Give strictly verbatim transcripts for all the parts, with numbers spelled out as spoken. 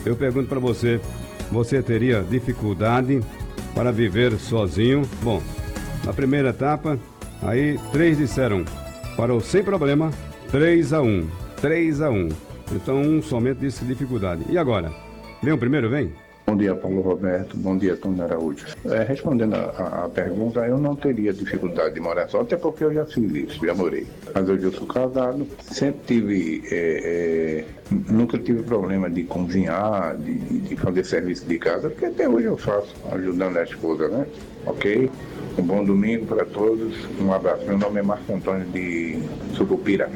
eu pergunto para você, você teria dificuldade para viver sozinho? Bom, na primeira etapa, aí três disseram, parou sem problema, três a um, três a um. Então um somente disse dificuldade. E agora? Vem o primeiro, vem? Bom dia, Paulo Roberto. Bom dia, Tony Araújo. É, respondendo a, a pergunta, eu não teria dificuldade de morar só, até porque eu já fiz isso, já morei. Mas hoje eu sou casado, sempre tive, é, é, nunca tive problema de cozinhar, de, de fazer serviço de casa, porque até hoje eu faço, ajudando a esposa, né? Ok? Um bom domingo para todos, um abraço. Meu nome é Marco Antônio de Sucupira.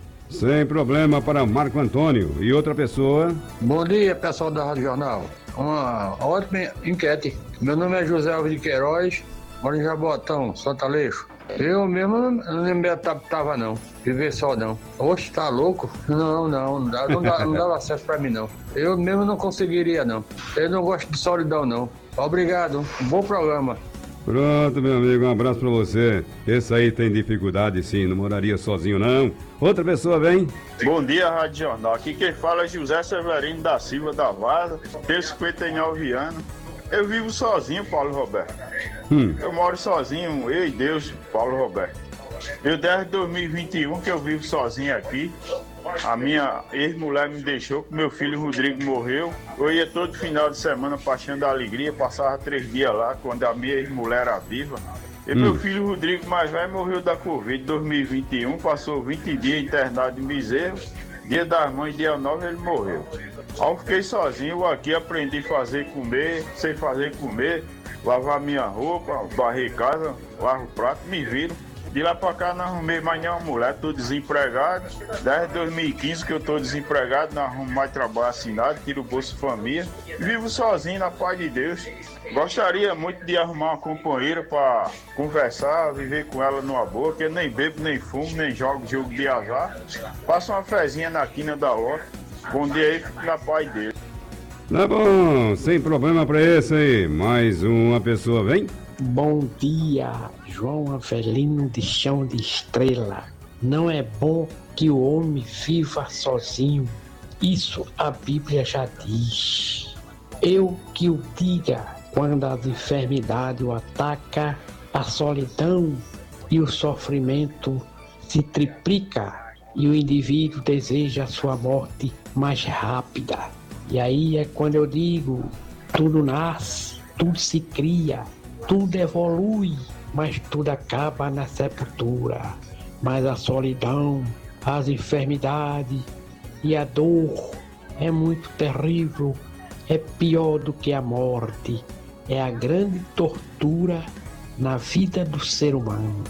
Sem problema para Marco Antônio. E outra pessoa? Bom dia, pessoal da Rádio Jornal. Uma ótima enquete. Meu nome é José Alves de Queiroz, moro em Jabotão, Santa Aleixo. Eu mesmo não me adaptava não, viver só não. Oxe, tá louco? Não, não, não, dá, não, dá, não dava acesso pra mim não. Eu mesmo não conseguiria não. Eu não gosto de solidão não. Obrigado, um bom programa. Pronto, meu amigo, um abraço pra você. Esse aí tem dificuldade sim, não moraria sozinho não. Outra pessoa vem. Bom dia, Rádio Jornal. Aqui quem fala é José Severino da Silva da Vaza, tenho cinquenta e nove anos. Eu vivo sozinho, Paulo Roberto. Hum. Eu moro sozinho, eu e Deus, Paulo Roberto. Eu desde dois mil e vinte e um que eu vivo sozinho aqui. A minha ex-mulher me deixou, meu filho Rodrigo morreu. Eu ia todo final de semana Paixão da Alegria, passava três dias lá, quando a minha ex-mulher era viva. E hum. meu filho Rodrigo mais velho morreu da Covid em dois mil e vinte e um, passou vinte dias internado em Bezerro. Dia das Mães, dia nove, ele morreu. Aí eu fiquei sozinho, eu aqui aprendi a fazer comer, sei fazer comer, lavar minha roupa, varrer casa, lavo o prato, me viro. De lá pra cá não arrumei mais nenhuma mulher, tô desempregado. Desde dois mil e quinze que eu tô desempregado, não arrumo mais trabalho assinado, tiro o Bolsa Família. Vivo sozinho, na paz de Deus. Gostaria muito de arrumar uma companheira pra conversar, viver com ela numa boa, porque eu nem bebo, nem fumo, nem jogo jogo de azar. Passo uma fezinha na quina da horta. Bom dia aí, fico na paz de Deus. Tá bom, sem problema pra esse aí. Mais uma pessoa vem. Bom dia, João Avelino de Chão de Estrela. Não é bom que o homem viva sozinho. Isso a Bíblia já diz. Eu que o diga, quando as enfermidades o atacam, a solidão e o sofrimento se triplica e o indivíduo deseja a sua morte mais rápida. E aí é quando eu digo, tudo nasce, tudo se cria, tudo evolui, mas tudo acaba na sepultura. Mas a solidão, as enfermidades e a dor é muito terrível, é pior do que a morte. É a grande tortura na vida do ser humano.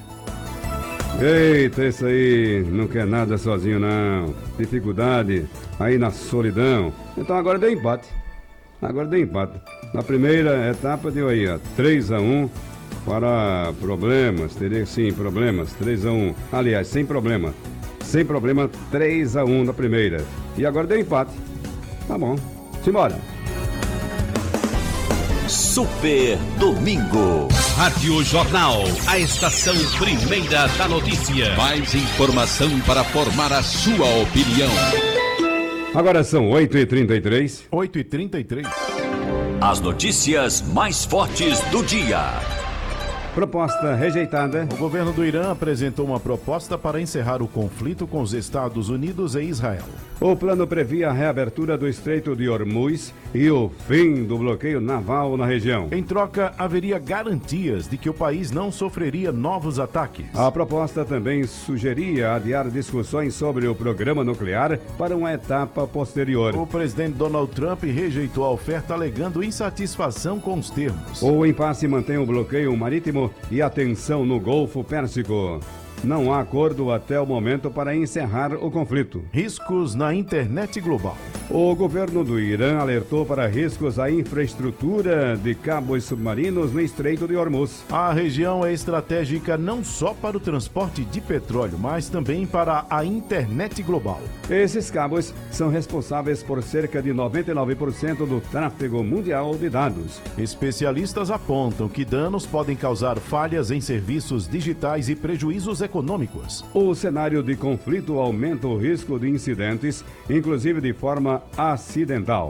Eita, isso aí não quer nada sozinho não. Dificuldade aí na solidão. Então agora deu empate. Agora deu empate. Na primeira etapa deu aí, ó, três a um para problemas, teria sim problemas, três a um. Aliás, sem problema. Sem problema, três a um na primeira. E agora deu empate. Tá bom. Simbora. Super Domingo. Rádio Jornal, a estação primeira da notícia. Mais informação para formar a sua opinião. Agora são oito e trinta e três. oito e trinta e três. As notícias mais fortes do dia. Proposta rejeitada. O governo do Irã apresentou uma proposta para encerrar o conflito com os Estados Unidos e Israel. O plano previa a reabertura do Estreito de Hormuz e o fim do bloqueio naval na região. Em troca, haveria garantias de que o país não sofreria novos ataques. A proposta também sugeria adiar discussões sobre o programa nuclear para uma etapa posterior. O presidente Donald Trump rejeitou a oferta alegando insatisfação com os termos. O impasse mantém o bloqueio marítimo e a tensão no Golfo Pérsico. Não há acordo até o momento para encerrar o conflito. Riscos na internet global. O governo do Irã alertou para riscos à infraestrutura de cabos submarinos no Estreito de Hormuz. A região é estratégica não só para o transporte de petróleo, mas também para a internet global. Esses cabos são responsáveis por cerca de noventa e nove por cento do tráfego mundial de dados. Especialistas apontam que danos podem causar falhas em serviços digitais e prejuízos econômicos. O cenário de conflito aumenta o risco de incidentes, inclusive de forma acidental.